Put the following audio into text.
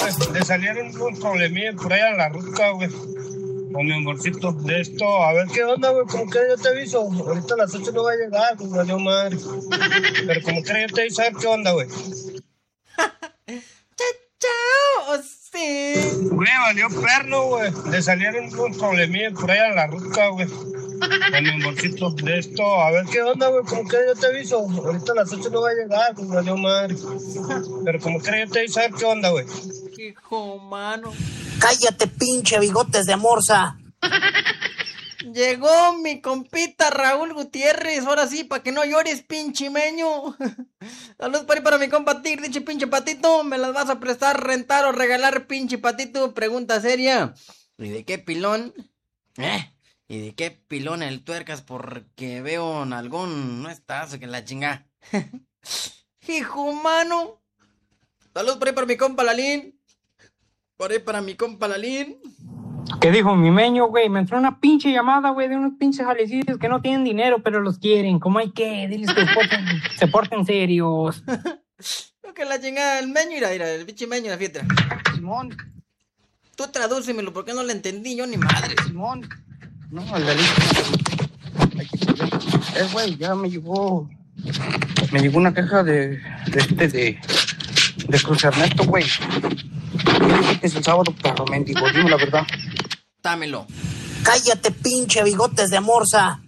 güey. Le salieron unos problemillas por allá en la ruta, güey. Con mi amorcito. De esto, a ver qué onda, güey. Como que yo te aviso. Ahorita a las 8 no va a llegar, pues valió madre. Pero como que yo te aviso, a ver qué onda, güey. Chao, sí. Güey, valió perno, güey. Le salieron unos problemillas por allá en la ruta, güey. Con mi amorcito. De esto, a ver qué onda, güey. Como que yo te aviso. Ahorita a las 8 no va a llegar, pues valió madre. Pero como que yo te aviso, a ver qué onda, güey. Hijo, mano. Cállate, pinche bigotes de morsa. Llegó mi compita Raúl Gutiérrez. Ahora sí, para que no llores, pinche meño. Saludos para mi compa Tigre, diche pinche patito. ¿Me las vas a prestar, rentar o regalar, pinche patito? Pregunta seria. ¿Y de qué pilón? ¿Y de qué pilón el tuercas? Porque veo en algún... No estás, que la chinga. Hijo mano. Saludos por ahí para mi compa Lalín. Por ahí para mi compa Lalín. ¿Qué dijo mi meño, güey? Me entró una pinche llamada, güey, de unos pinches jalecillos que no tienen dinero, pero los quieren. ¿Cómo hay que? Diles que se porten serios. Lo que la chingada, el meño, mira, el pinche meño, la fiesta. Simón. Tú tradúcemelo, porque no le entendí yo ni madre. Simón. No, el delito. Güey, ya me llegó una queja de Cruz Ernesto, güey. Dice que es el sábado, perro mendigo, dime la verdad. Dámelo. Cállate, pinche bigotes de morsa.